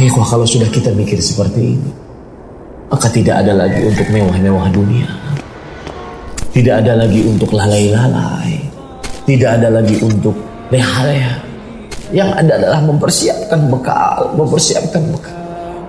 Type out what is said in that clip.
Ikhwah, kalau sudah kita mikir seperti ini, maka tidak ada lagi untuk mewah-mewah dunia. Tidak ada lagi untuk lalai-lalai. Tidak ada lagi untuk leha-leha. Yang ada adalah mempersiapkan bekal.